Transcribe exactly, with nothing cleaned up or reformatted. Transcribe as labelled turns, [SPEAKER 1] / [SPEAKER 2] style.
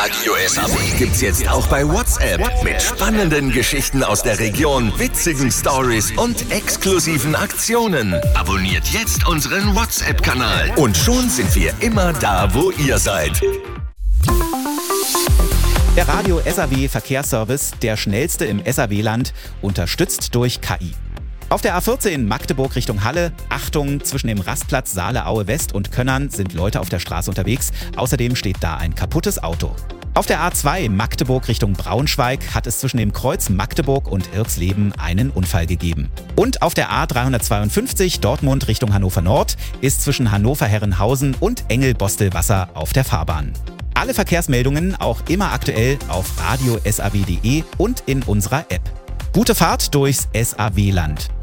[SPEAKER 1] Radio S A W gibt's jetzt auch bei WhatsApp. Mit spannenden Geschichten aus der Region, witzigen Stories und exklusiven Aktionen. Abonniert jetzt unseren WhatsApp-Kanal. Und schon sind wir immer da, wo ihr seid.
[SPEAKER 2] Der Radio S A W Verkehrsservice, der schnellste im S A W-Land, unterstützt durch K I. Auf der A vierzehn Magdeburg Richtung Halle, Achtung, zwischen dem Rastplatz Saale-Aue West und Könnern sind Leute auf der Straße unterwegs. Außerdem steht da ein kaputtes Auto. Auf der A zwei Magdeburg Richtung Braunschweig hat es zwischen dem Kreuz Magdeburg und Irxleben einen Unfall gegeben. Und auf der A dreihundertzweiundfünfzig Dortmund Richtung Hannover Nord ist zwischen Hannover-Herrenhausen und Engel-Bostelwasser auf der Fahrbahn. Alle Verkehrsmeldungen auch immer aktuell auf radio s a w punkt d e und in unserer App. Gute Fahrt durchs S A W-Land.